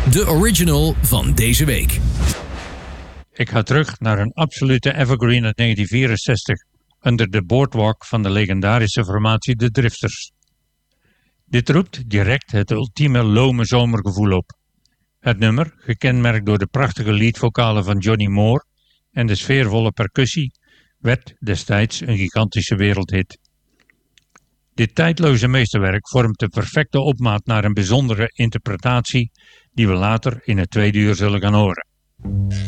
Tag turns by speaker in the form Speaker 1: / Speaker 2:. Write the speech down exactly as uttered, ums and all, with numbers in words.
Speaker 1: de original van deze week.
Speaker 2: Ik ga terug naar een absolute evergreen uit negentien vierenzestig, Under the Boardwalk van de legendarische formatie The Drifters. Dit roept direct het ultieme lome zomergevoel op. Het nummer, gekenmerkt door de prachtige leadvokalen van Johnny Moore en de sfeervolle percussie, werd destijds een gigantische wereldhit. Dit tijdloze meesterwerk vormt de perfecte opmaat naar een bijzondere interpretatie die we later in het tweede uur zullen gaan horen.